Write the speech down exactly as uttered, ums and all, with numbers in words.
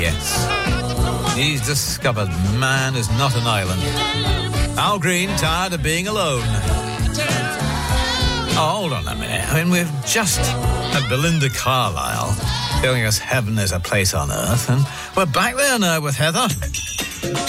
Yes. He's discovered man is not an island. Al Green, tired of being alone. Oh, hold on a minute. I mean, we've just had Belinda Carlisle telling us heaven is a place on earth, and we're back there now with Heather.